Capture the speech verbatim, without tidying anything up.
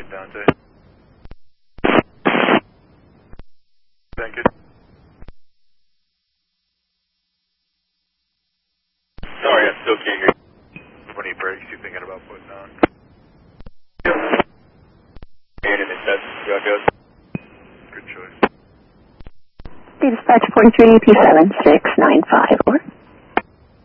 Dante. Thank you. Sorry, I still can't hear you. How many brakes you thinking about putting on? And in the test, how it goes? Good choice. Dispatch four three two seven six nine five, or